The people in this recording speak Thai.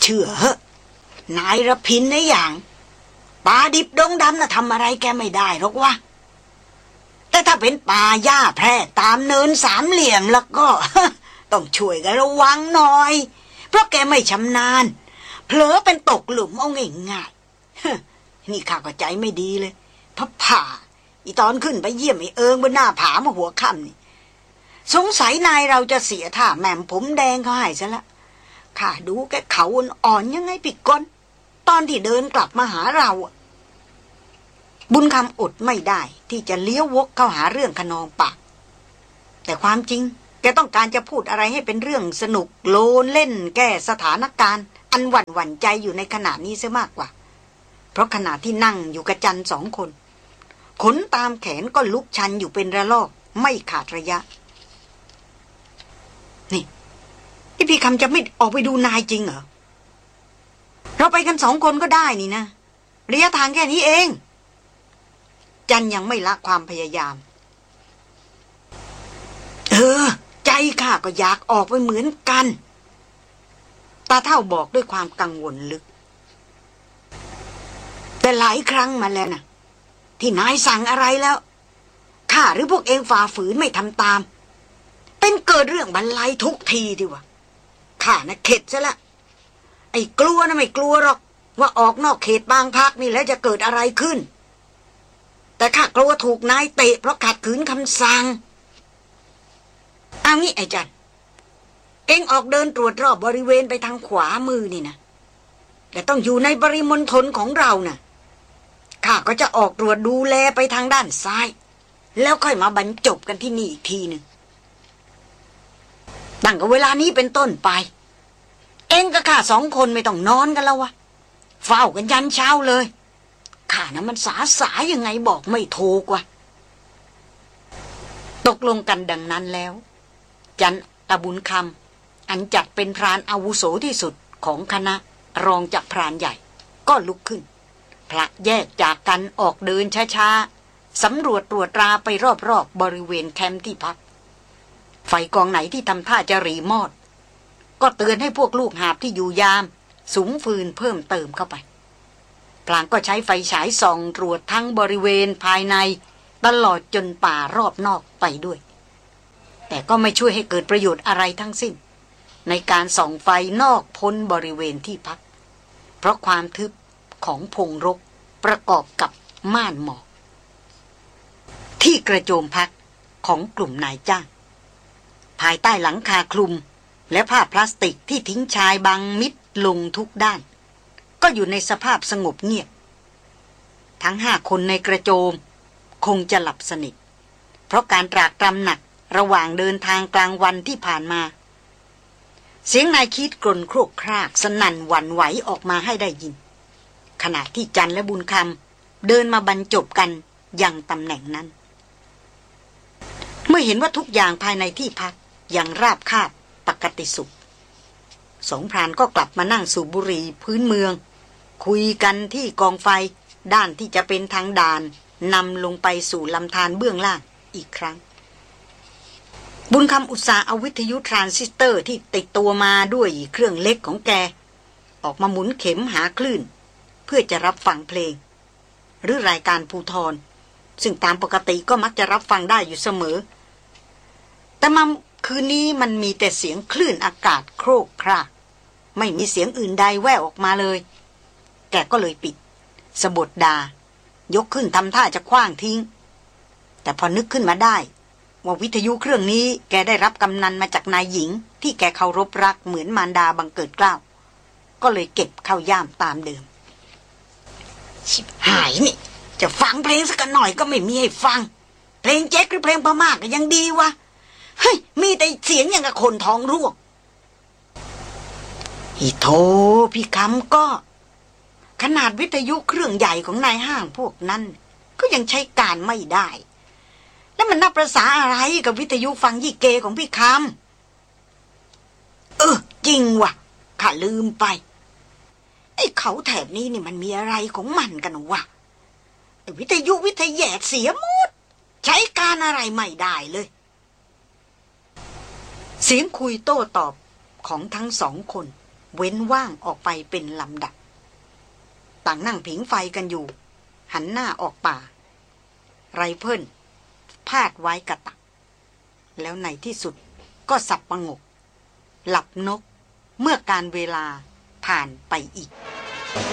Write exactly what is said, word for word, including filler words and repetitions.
ชื่อเหอะนายระพินนะอย่างปลาดิบดงดำน่ะทำอะไรแกไม่ได้หรอกวะแต่ถ้าเป็นป่าหญ้าแพร่ตามเนินสามเหลี่ยมแล้วก็ ต้องช่วยกันระวังหน่อยเพราะแกไม่ชำนาญเผลอเป็นตกหลุมเอาง่ายๆ นี่ข้าก็ใจไม่ดีเลยพับผ่าอีตอนขึ้นไปเยี่ยมไอ้เอิงบนหน้าผามาหัวค่ำนี่สงสัยนายเราจะเสียท่าแหม่มผมแดงเขาให้ซะละข้าดูแกเขาอ่อนยังไงปิดก้นตอนที่เดินกลับมาหาเราบุญคำอดไม่ได้ที่จะเลี้ยววกเข้าหาเรื่องขนองปากแต่ความจริงแกต้องการจะพูดอะไรให้เป็นเรื่องสนุกโลนเล่นแก้สถานการณ์อันหวั่นหวั่นใจอยู่ในขณะนี้เสียมากกว่าเพราะขณะที่นั่งอยู่กับจันสองคนขนตามแขนก็ลุกชันอยู่เป็นระลอกไม่ขาดระยะนี่ที่พี่คำจะไม่ออกไปดูนายจริงเหรอเราไปกันสองคนก็ได้นี่นะระยะทางแค่นี้เองจันยังไม่ละความพยายามเออใจข้าก็อยากออกไปเหมือนกันตาเฒ่าบอกด้วยความกังวลลึกแต่หลายครั้งมาแล้วนะที่นายสั่งอะไรแล้วข้าหรือพวกเองฝ่าฝืนไม่ทำตามเป็นเกิดเรื่องบรรลัยทุกทีดิวะข้านะเข็ดซะละไอ้กลัวนะไม่กลัวหรอกว่าออกนอกเขตบางพักนี่แล้วจะเกิดอะไรขึ้นแต่ข้ากลัวถูกนายเตะเพราะขัดขืนคำสั่งเอางี้ไอ้จันเอ็งออกเดินตรวจรอบบริเวณไปทางขวามือนี่นะแต่ต้องอยู่ในปริมณฑลของเรานะ่ะข้าก็จะออกตรวจดูแลไปทางด้านซ้ายแล้วค่อยมาบรรจบกันที่นี่อีกทีหนึ่งตั้งแต่เวลานี้เป็นต้นไปเอ็งกับข้าสองคนไม่ต้องนอนกันแล้ววะเฝ้ากันยันเช้าเลยข้านะมันสาสายยังไงบอกไม่ถูกว่ะตกลงกันดังนั้นแล้วจันตะบุญคำอันจัดเป็นพรานอาวุโสที่สุดของคณะรองจากพรานใหญ่ก็ลุกขึ้นพระแยกจากกันออกเดินช้าๆสำรวจตรวจตราไปรอบๆ บบริเวณแคมป์ที่พักไฟกองไหนที่ทำท่าจะรีมอดก็เตือนให้พวกลูกหาบที่อยู่ยามสุมฟืนเพิ่มเติมเข้าไปพลางก็ใช้ไฟฉายส่องตรวจทั้งบริเวณภายในตลอดจนป่ารอบนอกไปด้วยแต่ก็ไม่ช่วยให้เกิดประโยชน์อะไรทั้งสิ้นในการส่องไฟนอกพ้นบริเวณที่พักเพราะความทึบของพงรกประกอบกับม่านหมอกที่กระโจมพักของกลุ่มนายจ้างภายใต้หลังคาคลุมและผ้าพลาสติกที่ทิ้งชายบังมิดลงทุกด้านก็อยู่ในสภาพสงบเงียบทั้งห้าคนในกระโจมคงจะหลับสนิทเพราะการตรากตรำหนักระหว่างเดินทางกลางวันที่ผ่านมาเสียงนายคิดกรนโครกครากสนั่นหวั่นไหวออกมาให้ได้ยินขณะที่จันและบุญคำเดินมาบรรจบกันยังตำแหน่งนั้นเมื่อเห็นว่าทุกอย่างภายในที่พักยังราบคาบปกติสุขสองพรานก็กลับมานั่งสูบบุหรี่พื้นเมืองคุยกันที่กองไฟด้านที่จะเป็นทางด่านนำลงไปสู่ลำธารเบื้องล่างอีกครั้งบุญคำอุตสาห์เอาวิทยุทรานซิสเตอร์ที่ติดตัวมาด้วยเครื่องเล็กของแกออกมาหมุนเข็มหาคลื่นเพื่อจะรับฟังเพลงหรือรายการภูธรซึ่งตามปกติก็มักจะรับฟังได้อยู่เสมอแต่มาคืนนี้มันมีแต่เสียงคลื่นอากาศโครกครากไม่มีเสียงอื่นใดแว่วออกมาเลยแกก็เลยปิดสะบดดายกขึ้นทำท่าจะคว้างทิ้งแต่พอนึกขึ้นมาได้ว่าวิทยุเครื่องนี้แกได้รับกำนันมาจากนายหญิงที่แกเคารพรักเหมือนมารดาบังเกิดเกล้าก็เลยเก็บเข้าย่ามตามเดิมชิบหายนี่จะฟังเพลงสักหน่อยก็ไม่มีให้ฟังเพลงแจ๊กหรือเพลงพม่าก็ยังดีวะเฮ้ยมีแต่เสียงอย่างกับคนท้องร่วงอีโธ่พี่คำก็ขนาดวิทยุเครื่องใหญ่ของนายห้างพวกนั้นก็ยังใช้การไม่ได้แล้วมันนับประสาอะไรกับวิทยุฟังยี่เกของพี่คำเออจริงว่ะข้าลืมไปไอ้เขาแถบนี้นี่มันมีอะไรของมันกันวะไอ้วิทยุวิทยาเสียหมดใช้การอะไรไม่ได้เลยเสียงคุยโต้ตอบของทั้งสองคนเว้นว่างออกไปเป็นลำดับต่างนั่งผิงไฟกันอยู่หันหน้าออกป่าไรเฟิลพาดไว้กระตักแล้วในที่สุดก็สับประงกหลับนกเมื่อการเวลาผ่านไปอีก